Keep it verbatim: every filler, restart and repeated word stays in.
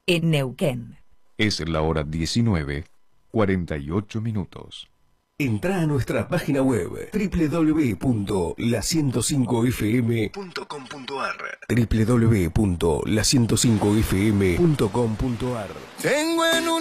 en Neuquén. Es la hora diecinueve, cuarenta y ocho minutos. Entrá a nuestra página web doble u doble u doble u punto la ciento cinco f m punto com punto a r doble u doble u doble u punto la ciento cinco f m punto com punto a r. Tengo en un